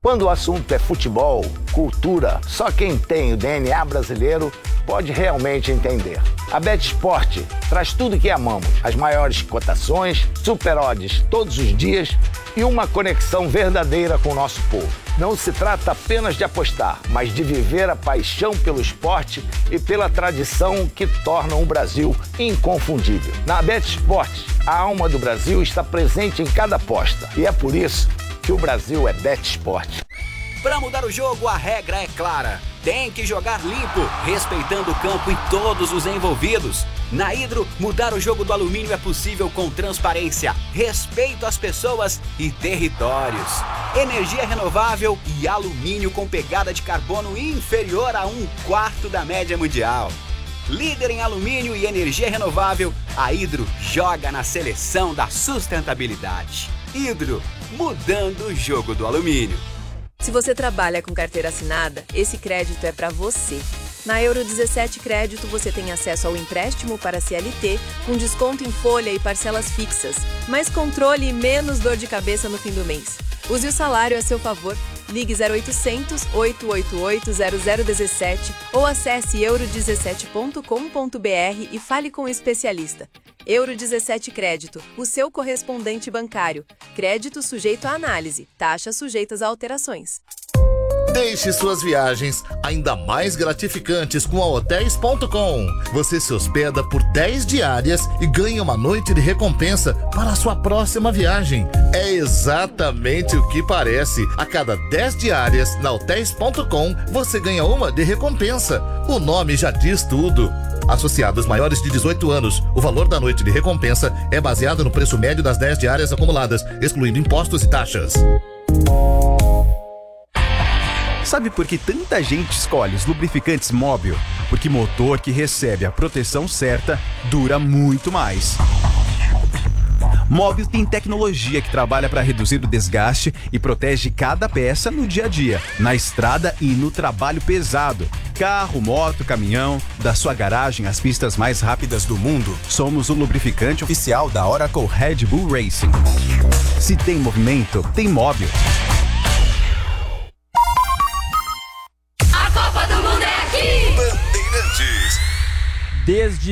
Quando o assunto é futebol, cultura, só quem tem o DNA brasileiro pode realmente entender. A BetSport traz tudo que amamos, as maiores cotações, super odds todos os dias e uma conexão verdadeira com o nosso povo. Não se trata apenas de apostar, mas de viver a paixão pelo esporte e pela tradição que tornam o Brasil inconfundível. Na BetSport, a alma do Brasil está presente em cada aposta e é por isso que o Brasil é BetSport. Para mudar o jogo, a regra é clara. Tem que jogar limpo, respeitando o campo e todos os envolvidos. Na Hidro, mudar o jogo do alumínio é possível com transparência, respeito às pessoas e territórios. Energia renovável e alumínio com pegada de carbono inferior a 1/4 da média mundial. Líder em alumínio e energia renovável, a Hidro joga na seleção da sustentabilidade. Hidro, mudando o jogo do alumínio. Se você trabalha com carteira assinada, esse crédito é para você. Na Euro 17 Crédito, você tem acesso ao empréstimo para CLT, com desconto em folha e parcelas fixas, mais controle e menos dor de cabeça no fim do mês. Use o salário a seu favor. Ligue 0800 888 0017 ou acesse euro17.com.br e fale com o especialista. Euro 17 Crédito, o seu correspondente bancário. Crédito sujeito à análise, taxas sujeitas a alterações. Deixe suas viagens ainda mais gratificantes com a Hotels.com. Você se hospeda por 10 diárias e ganha uma noite de recompensa para a sua próxima viagem. É exatamente o que parece. A cada 10 diárias na Hotels.com, você ganha uma de recompensa. O nome já diz tudo. Associados maiores de 18 anos, o valor da noite de recompensa é baseado no preço médio das 10 diárias acumuladas, excluindo impostos e taxas. Sabe por que tanta gente escolhe os lubrificantes Móbil? Porque motor que recebe a proteção certa dura muito mais. Móbil tem tecnologia que trabalha para reduzir o desgaste e protege cada peça no dia a dia, na estrada e no trabalho pesado. Carro, moto, caminhão, da sua garagem às pistas mais rápidas do mundo. Somos o lubrificante oficial da Oracle Red Bull Racing. Se tem movimento, tem Móbil. Desde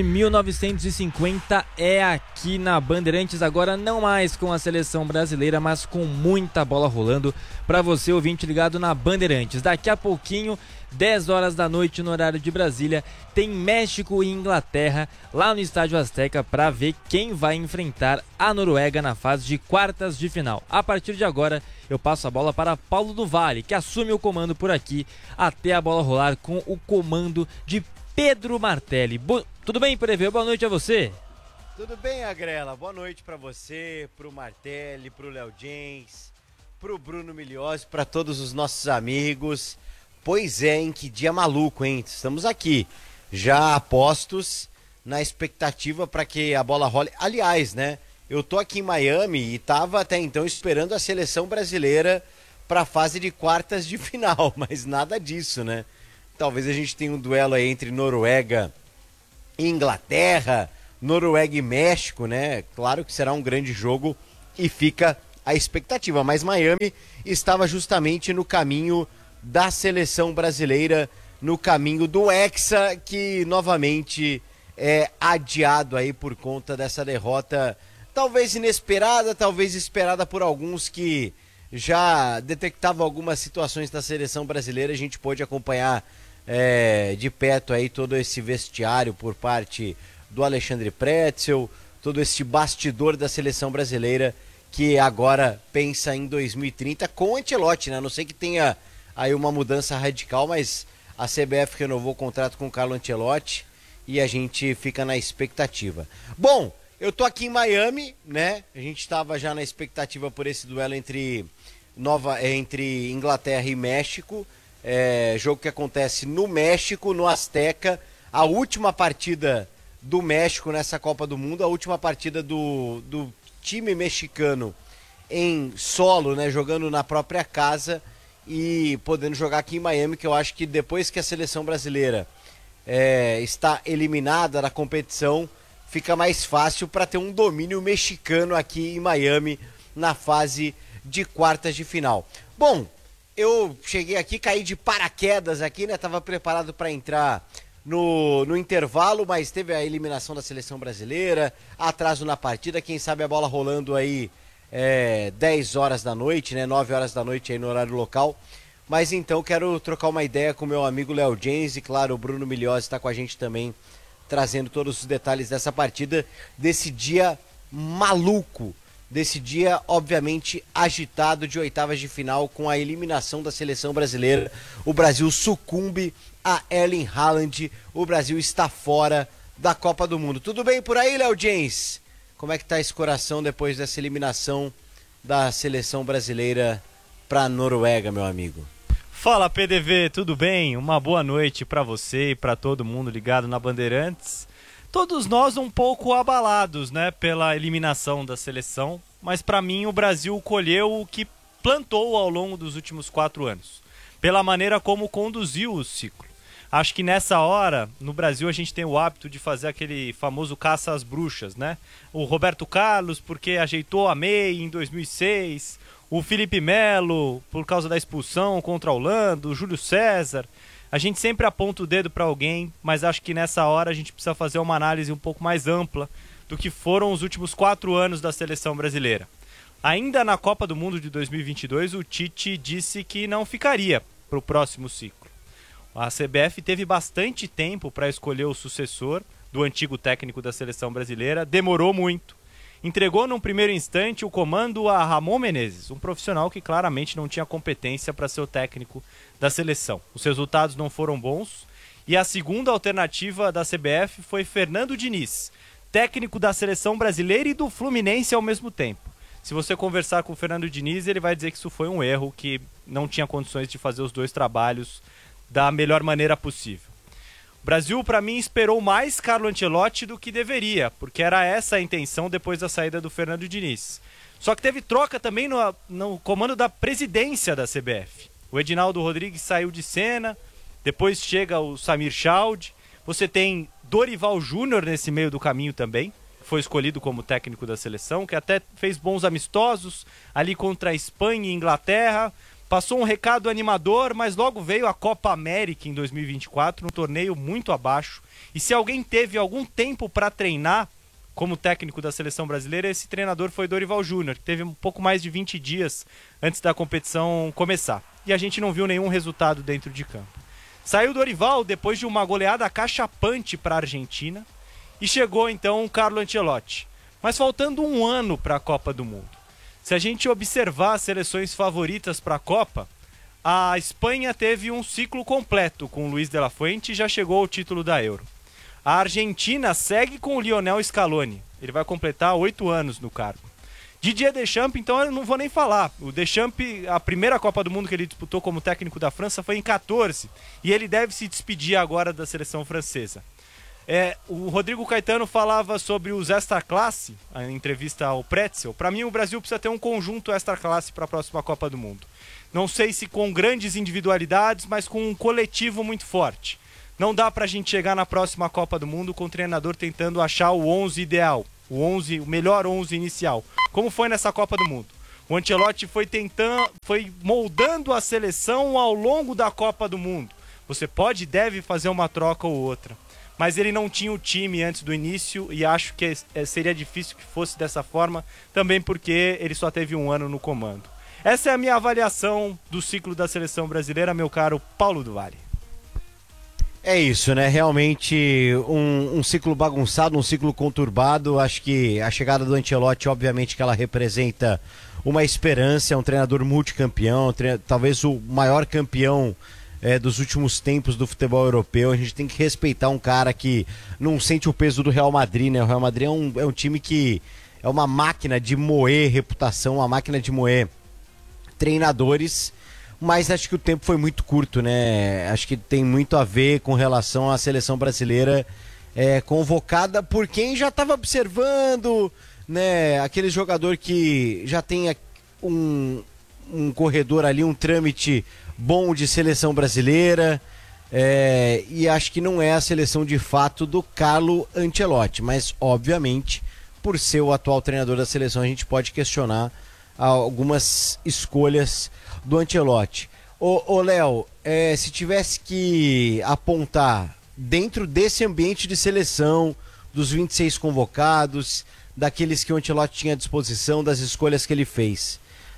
1950 é aqui na Bandeirantes, agora não mais com a seleção brasileira, mas com muita bola rolando para você, ouvinte ligado na Bandeirantes. Daqui a pouquinho, 10 horas da noite no horário de Brasília, tem México e Inglaterra lá no Estádio Azteca para ver quem vai enfrentar a Noruega na fase de quartas de final. A partir de agora, eu passo a bola para Paulo do Vale, que assume o comando por aqui até a bola rolar com o comando de Pedro Martelli. Tudo bem, Prevê? Boa noite a você. Tudo bem, Agrela. Boa noite para você, pro Martelli, pro Léo Jens, pro Bruno Migliozzi, para todos os nossos amigos. Pois é, hein? Que dia maluco, hein? Estamos aqui, já apostos na expectativa para que a bola role. Aliás, né? Eu tô aqui em Miami e tava até então esperando a seleção brasileira para a fase de quartas de final, mas nada disso, né? Talvez a gente tenha um duelo aí entre Noruega e Inglaterra, Noruega e México, né? Claro que será um grande jogo e fica a expectativa. Mas Miami estava justamente no caminho da seleção brasileira, no caminho do Hexa, que novamente é adiado aí por conta dessa derrota, talvez inesperada, talvez esperada por alguns que já detectavam algumas situações da seleção brasileira. A gente pôde acompanhar de perto aí todo esse vestiário por parte do Alexandre Pretzel, todo esse bastidor da seleção brasileira que agora pensa em 2030 com o Ancelotti, né? A não sei que tenha aí uma mudança radical, mas a CBF renovou o contrato com o Carlo Ancelotti e a gente fica na expectativa. Bom, eu tô aqui em Miami, né? A gente estava já na expectativa por esse duelo entre Inglaterra e México. Jogo que acontece no México, no Azteca, a última partida do México nessa Copa do Mundo, a última partida do time mexicano em solo, né, jogando na própria casa e podendo jogar aqui em Miami, que eu acho que depois que a seleção brasileira está eliminada da competição, fica mais fácil para ter um domínio mexicano aqui em Miami na fase de quartas de final. Bom, eu cheguei aqui, caí de paraquedas aqui, né? Tava preparado para entrar no intervalo, mas teve a eliminação da seleção brasileira, atraso na partida, quem sabe a bola rolando aí 10 horas da noite, né? 9 horas da noite aí no horário local. Mas então quero trocar uma ideia com o meu amigo Léo James e claro, o Bruno Milhozzi está com a gente também, trazendo todos os detalhes dessa partida, desse dia maluco, desse dia obviamente agitado de oitavas de final com a eliminação da seleção brasileira. O Brasil sucumbe a Erling Haaland, o Brasil está fora da Copa do Mundo. Tudo bem por aí, Léo James? Como é que tá esse coração depois dessa eliminação da seleção brasileira para a Noruega, meu amigo? Fala, PDV, tudo bem? Uma boa noite para você e para todo mundo ligado na Bandeirantes. Todos nós um pouco abalados, né, pela eliminação da seleção, mas para mim o Brasil colheu o que plantou ao longo dos últimos 4 anos, pela maneira como conduziu o ciclo. Acho que nessa hora, no Brasil, a gente tem o hábito de fazer aquele famoso caça às bruxas, né? O Roberto Carlos, porque ajeitou a MEI em 2006, o Felipe Melo, por causa da expulsão contra a Holanda, o Júlio César. A gente sempre aponta o dedo para alguém, mas acho que nessa hora a gente precisa fazer uma análise um pouco mais ampla do que foram os últimos 4 anos da seleção brasileira. Ainda na Copa do Mundo de 2022, o Tite disse que não ficaria para o próximo ciclo. A CBF teve bastante tempo para escolher o sucessor do antigo técnico da seleção brasileira, demorou muito. Entregou num primeiro instante o comando a Ramon Menezes, um profissional que claramente não tinha competência para ser o técnico da seleção. Os resultados não foram bons e a segunda alternativa da CBF foi Fernando Diniz, técnico da seleção brasileira e do Fluminense ao mesmo tempo. Se você conversar com o Fernando Diniz, ele vai dizer que isso foi um erro, que não tinha condições de fazer os 2 trabalhos da melhor maneira possível. O Brasil, para mim, esperou mais Carlo Ancelotti do que deveria, porque era essa a intenção depois da saída do Fernando Diniz. Só que teve troca também no comando da presidência da CBF. O Edinaldo Rodrigues saiu de cena, depois chega o Samir Chaud, você tem Dorival Júnior nesse meio do caminho também, foi escolhido como técnico da seleção, que até fez bons amistosos ali contra a Espanha e Inglaterra. Passou um recado animador, mas logo veio a Copa América em 2024, um torneio muito abaixo. E se alguém teve algum tempo para treinar como técnico da seleção brasileira, esse treinador foi Dorival Júnior, que teve um pouco mais de 20 dias antes da competição começar. E a gente não viu nenhum resultado dentro de campo. Saiu Dorival depois de uma goleada acachapante para a Argentina e chegou então o Carlo Ancelotti. Mas faltando um ano para a Copa do Mundo. Se a gente observar as seleções favoritas para a Copa, a Espanha teve um ciclo completo com o Luis de la Fuente e já chegou ao título da Euro. A Argentina segue com o Lionel Scaloni. Ele vai completar 8 anos no cargo. Didier Deschamps, então eu não vou nem falar. O Deschamps, a primeira Copa do Mundo que ele disputou como técnico da França foi em 14. E ele deve se despedir agora da seleção francesa. O Rodrigo Caetano falava sobre os extra-classe, a entrevista ao Pretzel. Para mim, o Brasil precisa ter um conjunto extra-classe para a próxima Copa do Mundo. Não sei se com grandes individualidades, mas com um coletivo muito forte. Não dá para a gente chegar na próxima Copa do Mundo com o treinador tentando achar o 11 ideal, o melhor 11 inicial, como foi nessa Copa do Mundo. O Ancelotti foi moldando a seleção ao longo da Copa do Mundo. Você pode e deve fazer uma troca ou outra. Mas ele não tinha o time antes do início e acho que seria difícil que fosse dessa forma, também porque ele só teve um ano no comando. Essa é a minha avaliação do ciclo da seleção brasileira, meu caro Paulo do Vale. É isso, né? Realmente um ciclo bagunçado, um ciclo conturbado. Acho que a chegada do Ancelotti, obviamente que ela representa uma esperança, é um treinador multicampeão, talvez o maior campeão dos últimos tempos do futebol europeu. A gente tem que respeitar um cara que não sente o peso do Real Madrid, né? O Real Madrid é um time que é uma máquina de moer reputação, uma máquina de moer treinadores, mas acho que o tempo foi muito curto, né? Acho que tem muito a ver com relação à seleção brasileira convocada por quem já estava observando, né? Aquele jogador que já tem um corredor ali, um trâmite bom de seleção brasileira, e acho que não é a seleção de fato do Carlo Ancelotti, mas obviamente por ser o atual treinador da seleção a gente pode questionar algumas escolhas do Ancelotti. Ô Léo, se tivesse que apontar dentro desse ambiente de seleção, dos 26 convocados, daqueles que o Ancelotti tinha à disposição, das escolhas que ele fez,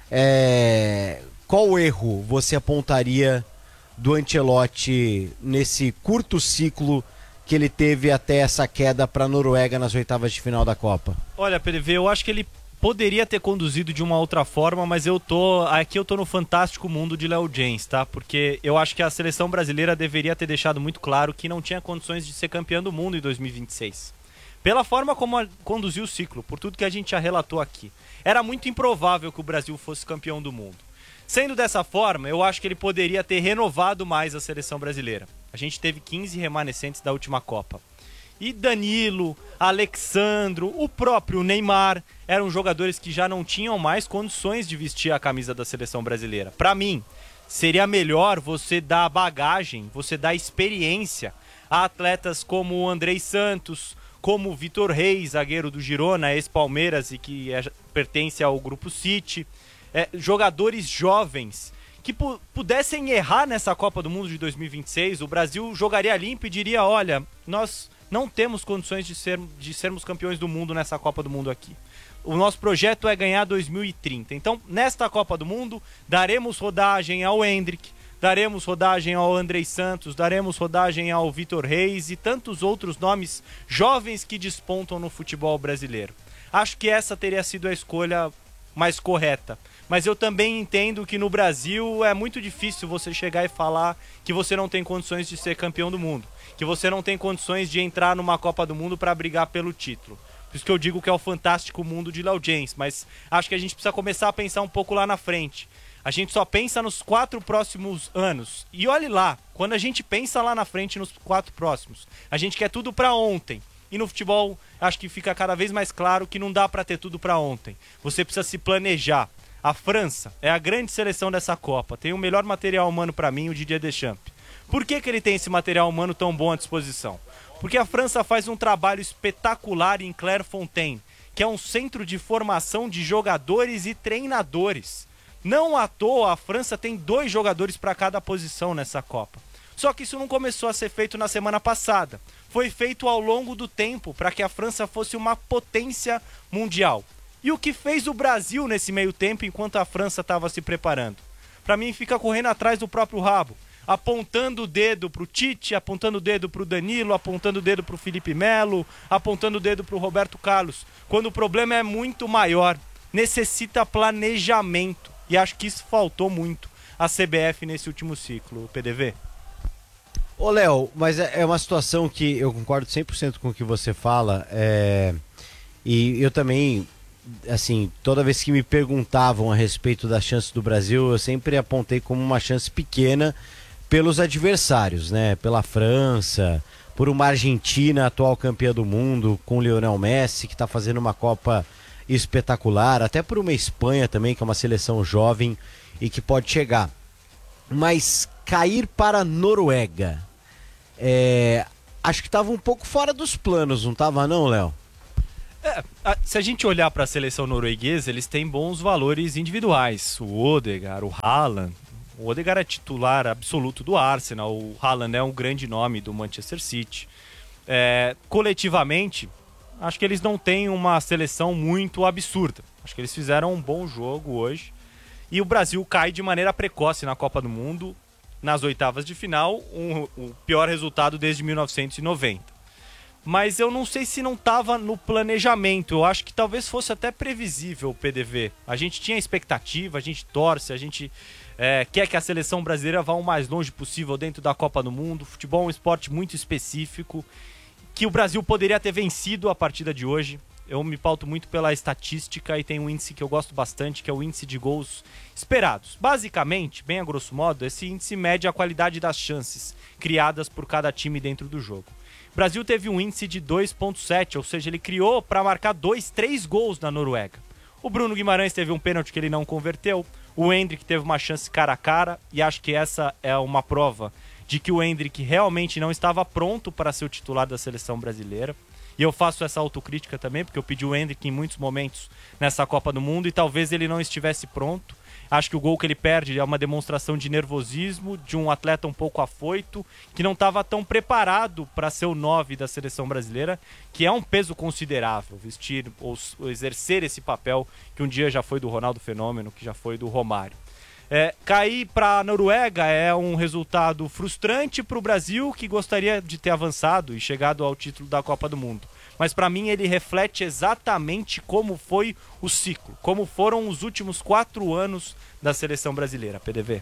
qual erro você apontaria do Ancelotti nesse curto ciclo que ele teve até essa queda para a Noruega nas oitavas de final da Copa? Olha, PDV, eu acho que ele poderia ter conduzido de uma outra forma, mas aqui eu tô no fantástico mundo de Léo Jens, tá? Porque eu acho que a seleção brasileira deveria ter deixado muito claro que não tinha condições de ser campeã do mundo em 2026. Pela forma como conduziu o ciclo, por tudo que a gente já relatou aqui. Era muito improvável que o Brasil fosse campeão do mundo. Sendo dessa forma, eu acho que ele poderia ter renovado mais a seleção brasileira. A gente teve 15 remanescentes da última Copa. E Danilo, Alexandro, o próprio Neymar eram jogadores que já não tinham mais condições de vestir a camisa da seleção brasileira. Para mim, seria melhor você dar bagagem, você dar experiência a atletas como o Andrei Santos, como o Vitor Reis, zagueiro do Girona, ex-Palmeiras e que pertence ao Grupo City. Jogadores jovens que pudessem errar nessa Copa do Mundo de 2026, o Brasil jogaria limpo e diria, olha, nós não temos condições de sermos campeões do mundo nessa Copa do Mundo aqui. O nosso projeto é ganhar 2030. Então, nesta Copa do Mundo, daremos rodagem ao Endrick, daremos rodagem ao Andrei Santos, daremos rodagem ao Vitor Reis e tantos outros nomes jovens que despontam no futebol brasileiro. Acho que essa teria sido a escolha mais correta. Mas eu também entendo que no Brasil é muito difícil você chegar e falar que você não tem condições de ser campeão do mundo, que você não tem condições de entrar numa Copa do Mundo para brigar pelo título. Por isso que eu digo que é o fantástico mundo de Léo Jens, mas acho que a gente precisa começar a pensar um pouco lá na frente. A gente só pensa nos 4 próximos anos. E olhe lá, quando a gente pensa lá na frente nos 4 próximos, a gente quer tudo para ontem. E no futebol, acho que fica cada vez mais claro que não dá para ter tudo para ontem. Você precisa se planejar. A França é a grande seleção dessa Copa. Tem o melhor material humano para mim, o Didier Deschamps. Por que ele tem esse material humano tão bom à disposição? Porque a França faz um trabalho espetacular em Clairefontaine, que é um centro de formação de jogadores e treinadores. Não à toa, a França tem 2 jogadores para cada posição nessa Copa. Só que isso não começou a ser feito na semana passada. Foi feito ao longo do tempo para que a França fosse uma potência mundial. E o que fez o Brasil nesse meio tempo enquanto a França estava se preparando? Para mim fica correndo atrás do próprio rabo, apontando o dedo pro Tite, apontando o dedo pro Danilo, apontando o dedo pro Felipe Melo, apontando o dedo pro Roberto Carlos, quando o problema é muito maior, necessita planejamento. E acho que isso faltou muito à CBF nesse último ciclo, PDV. Ô Léo, mas é uma situação que eu concordo 100% com o que você fala, e eu também, assim, toda vez que me perguntavam a respeito das chances do Brasil, eu sempre apontei como uma chance pequena pelos adversários, né? Pela França, por uma Argentina, atual campeã do mundo, com Lionel Messi, que está fazendo uma Copa espetacular, até por uma Espanha também, que é uma seleção jovem e que pode chegar. Mas cair para a Noruega, acho que estava um pouco fora dos planos, não estava não, Léo? Se a gente olhar para a seleção norueguesa, eles têm bons valores individuais. O Odegaard, o Haaland. O Odegaard é titular absoluto do Arsenal. O Haaland é um grande nome do Manchester City. Coletivamente, acho que eles não têm uma seleção muito absurda. Acho que eles fizeram um bom jogo hoje. E o Brasil cai de maneira precoce na Copa do Mundo, nas oitavas de final, o pior resultado desde 1990. Mas eu não sei se não estava no planejamento. Eu acho que talvez fosse até previsível o PDV. A gente tinha expectativa, a gente torce, a gente quer que a seleção brasileira vá o mais longe possível dentro da Copa do Mundo. Futebol é um esporte muito específico, que o Brasil poderia ter vencido a partida de hoje. Eu me pauto muito pela estatística e tem um índice que eu gosto bastante, que é o índice de gols esperados. Basicamente, bem a grosso modo, esse índice mede a qualidade das chances criadas por cada time dentro do jogo. O Brasil teve um índice de 2.7, ou seja, ele criou para marcar 3 gols na Noruega. O Bruno Guimarães teve um pênalti que ele não converteu, o Endrick teve uma chance cara a cara, e acho que essa é uma prova de que o Endrick realmente não estava pronto para ser o titular da seleção brasileira. E eu faço essa autocrítica também, porque eu pedi o Endrick em muitos momentos nessa Copa do Mundo e talvez ele não estivesse pronto. Acho que o gol que ele perde é uma demonstração de nervosismo, de um atleta um pouco afoito, que não estava tão preparado para ser o 9 da seleção brasileira, que é um peso considerável, vestir ou exercer esse papel que um dia já foi do Ronaldo Fenômeno, que já foi do Romário. Cair para a Noruega é um resultado frustrante para o Brasil, que gostaria de ter avançado e chegado ao título da Copa do Mundo. Mas para mim ele reflete exatamente como foi o ciclo, como foram os últimos 4 anos da seleção brasileira, PDV.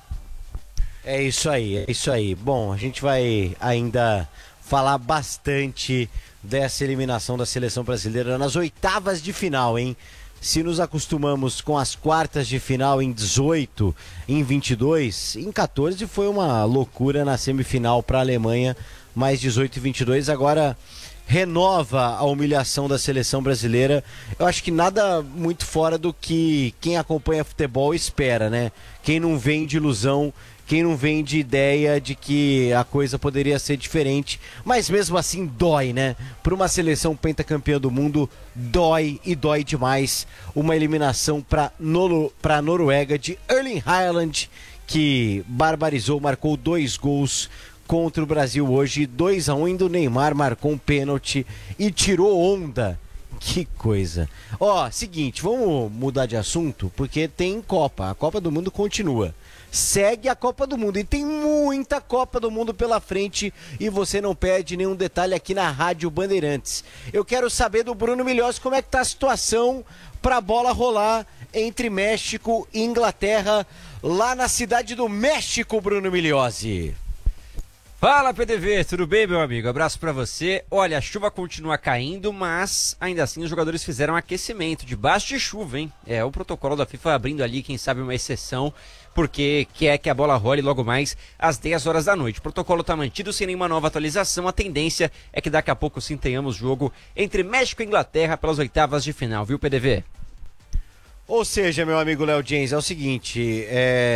É isso aí. Bom, a gente vai ainda falar bastante dessa eliminação da seleção brasileira nas oitavas de final, hein? Se nos acostumamos com as quartas de final em 18, em 22, em 14 foi uma loucura na semifinal para a Alemanha, mais 18 e 22, agora renova a humilhação da seleção brasileira. Eu acho que nada muito fora do que quem acompanha futebol espera, né? Quem não vem de ilusão, quem não vem de ideia de que a coisa poderia ser diferente, mas mesmo assim dói, né? Para uma seleção pentacampeã do mundo, dói e dói demais. Uma eliminação para a Noruega de Erling Haaland, que barbarizou, marcou 2 gols contra o Brasil hoje, 2-1, ainda o Neymar marcou um pênalti e tirou onda. Que coisa. Seguinte, vamos mudar de assunto, porque tem Copa, a Copa do Mundo continua. Segue a Copa do Mundo e tem muita Copa do Mundo pela frente e você não perde nenhum detalhe aqui na Rádio Bandeirantes. Eu quero saber do Bruno Milhões como é que tá a situação pra bola rolar entre México e Inglaterra lá na cidade do México, Bruno Milhose. Fala, PDV, tudo bem, meu amigo? Abraço pra você. Olha, a chuva continua caindo, mas ainda assim os jogadores fizeram aquecimento debaixo de chuva, hein? O protocolo da FIFA abrindo ali, quem sabe, uma exceção, porque quer que a bola role logo mais às 10 horas da noite. O protocolo tá mantido sem nenhuma nova atualização. A tendência é que daqui a pouco sim tenhamos jogo entre México e Inglaterra pelas oitavas de final, viu, PDV? Ou seja, meu amigo Léo James, é o seguinte,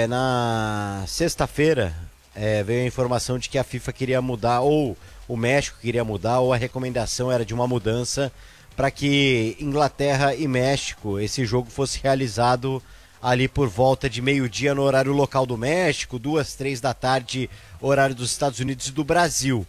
na sexta-feira veio a informação de que a FIFA queria mudar, ou o México queria mudar, ou a recomendação era de uma mudança para que Inglaterra e México, esse jogo fosse realizado ali por volta de meio-dia no horário local do México, 2, 3 da tarde, horário dos Estados Unidos e do Brasil.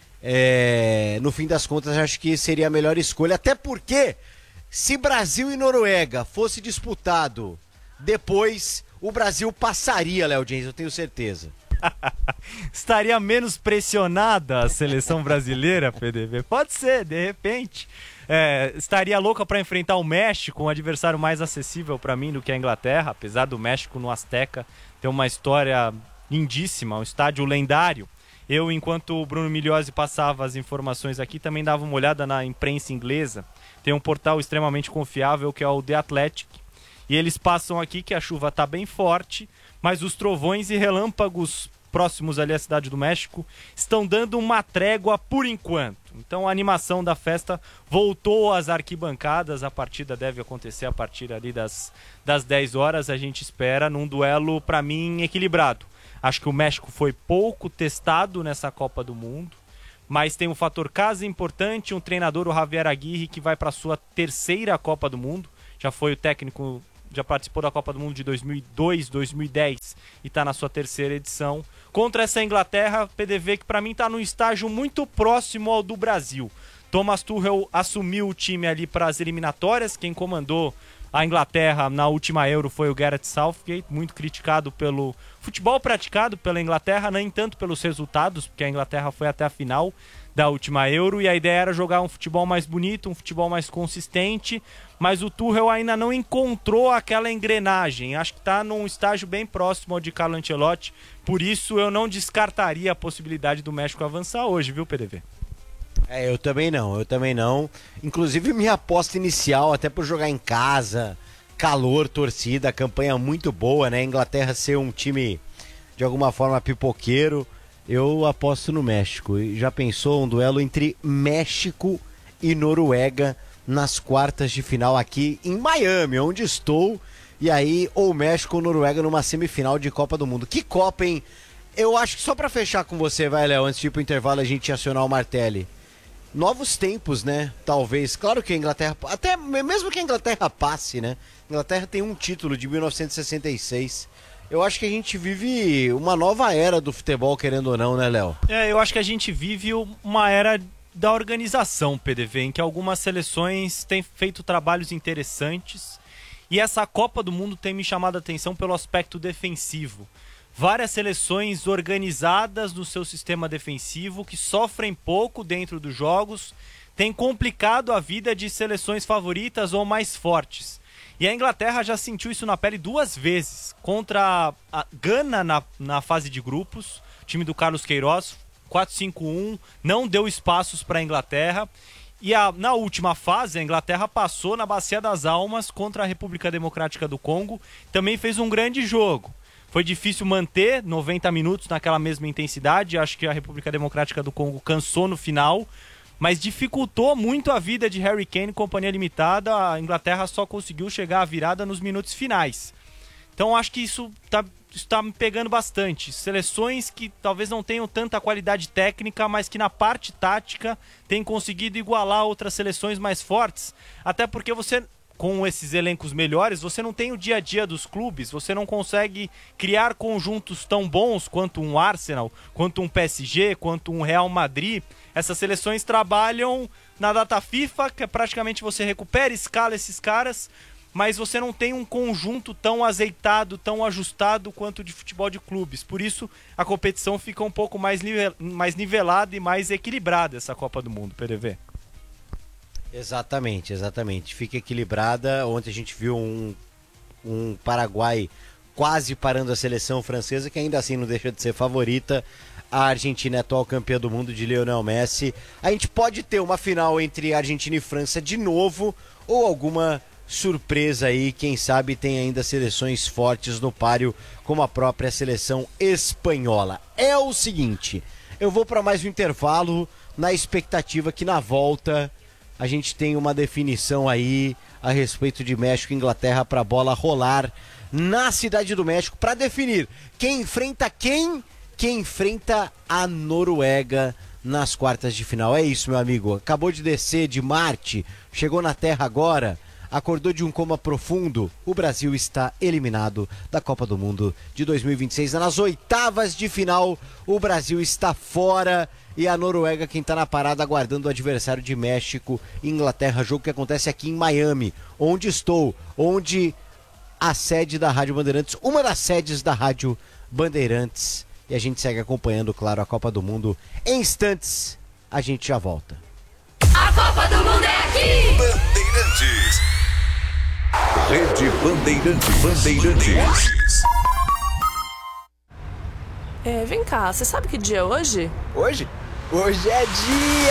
No fim das contas, acho que seria a melhor escolha, até porque se Brasil e Noruega fosse disputado depois, o Brasil passaria, Léo James, eu tenho certeza. Estaria menos pressionada a seleção brasileira, PDV? Pode ser, de repente. Estaria louca para enfrentar o México, um adversário mais acessível para mim do que a Inglaterra, apesar do México no Azteca ter uma história lindíssima, um estádio lendário. Eu, enquanto o Bruno Milhose passava as informações aqui, também dava uma olhada na imprensa inglesa. Tem um portal extremamente confiável que é o The Athletic, e eles passam aqui que a chuva está bem forte, mas os trovões e relâmpagos próximos ali à cidade do México estão dando uma trégua por enquanto. Então a animação da festa voltou às arquibancadas, a partida deve acontecer a partir ali das 10 horas, a gente espera num duelo, para mim, equilibrado. Acho que o México foi pouco testado nessa Copa do Mundo, mas tem um fator casa importante, um treinador, o Javier Aguirre, que vai para a sua 3ª Copa do Mundo, já foi o técnico, já participou da Copa do Mundo de 2002, 2010 e está na sua 3ª edição. Contra essa Inglaterra, PDV, que para mim está num estágio muito próximo ao do Brasil. Thomas Tuchel assumiu o time ali para as eliminatórias, quem comandou a Inglaterra na última Euro foi o Gareth Southgate, muito criticado pelo futebol praticado pela Inglaterra, nem tanto pelos resultados, porque a Inglaterra foi até a final da última Euro e a ideia era jogar um futebol mais bonito, um futebol mais consistente, mas o Tuchel ainda não encontrou aquela engrenagem. Acho que está num estágio bem próximo ao de Carlo Ancelotti, por isso eu não descartaria a possibilidade do México avançar hoje, viu, PDV? Eu também não. Inclusive minha aposta inicial, até por jogar em casa, calor, torcida, campanha muito boa, né? Inglaterra ser um time de alguma forma pipoqueiro, eu aposto no México. E já pensou um duelo entre México e Noruega nas quartas de final aqui em Miami, onde estou, e aí ou México ou Noruega numa semifinal de Copa do Mundo. Que Copa, hein? Eu acho que só pra fechar com você, vai, Léo, antes de ir pro intervalo a gente acionar o Martelli. novos tempos, né? Talvez. Claro que a Inglaterra, até mesmo que a Inglaterra passe, né? A Inglaterra tem um título de 1966. Eu acho que a gente vive uma nova era do futebol, querendo ou não, né, Léo? Eu acho que a gente vive uma era da organização, PDV, em que algumas seleções têm feito trabalhos interessantes. E essa Copa do Mundo tem me chamado a atenção pelo aspecto defensivo. Várias seleções organizadas no seu sistema defensivo, que sofrem pouco dentro dos jogos, tem complicado a vida de seleções favoritas ou mais fortes. E a Inglaterra já sentiu isso na pele 2 vezes. Contra a Gana na fase de grupos, o time do Carlos Queiroz, 4-5-1, não deu espaços para a Inglaterra. E na última fase, a Inglaterra passou na Bacia das Almas contra a República Democrática do Congo. Também fez um grande jogo. Foi difícil manter 90 minutos naquela mesma intensidade. Acho que a República Democrática do Congo cansou no final. Mas dificultou muito a vida de Harry Kane e companhia limitada. A Inglaterra só conseguiu chegar à virada nos minutos finais. Então acho que isso está me pegando bastante. Seleções que talvez não tenham tanta qualidade técnica, mas que na parte tática têm conseguido igualar outras seleções mais fortes. Até porque você, com esses elencos melhores, você não tem o dia a dia dos clubes, você não consegue criar conjuntos tão bons quanto um Arsenal, quanto um PSG, quanto um Real Madrid. Essas seleções trabalham na data FIFA, que é praticamente você recupera e escala esses caras, mas você não tem um conjunto tão azeitado, tão ajustado quanto de futebol de clubes. Por isso, a competição fica um pouco mais nivelada e mais equilibrada, essa Copa do Mundo, PDV. Exatamente. Fica equilibrada. Ontem a gente viu um Paraguai quase parando a seleção francesa, que ainda assim não deixa de ser favorita. A Argentina é atual campeã do mundo de Lionel Messi. A gente pode ter uma final entre Argentina e França de novo, ou alguma surpresa aí, quem sabe tem ainda seleções fortes no páreo, como a própria seleção espanhola. É o seguinte, eu vou para mais um intervalo, na expectativa que na volta a gente tem uma definição aí a respeito de México e Inglaterra para a bola rolar na Cidade do México para definir quem enfrenta quem enfrenta a Noruega nas quartas de final. É isso, meu amigo. Acabou de descer de Marte, chegou na Terra agora, acordou de um coma profundo. O Brasil está eliminado da Copa do Mundo de 2026. Nas oitavas de final, o Brasil está fora e a Noruega quem está na parada aguardando o adversário de México e Inglaterra. Jogo que acontece aqui em Miami, onde estou, onde a sede da Rádio Bandeirantes, uma das sedes da Rádio Bandeirantes. E a gente segue acompanhando, claro, a Copa do Mundo. Em instantes, a gente já volta. A Copa do Mundo é aqui! Bandeirantes. Rede Bandeirantes. Vem cá, você sabe que dia é hoje? Hoje? Hoje é dia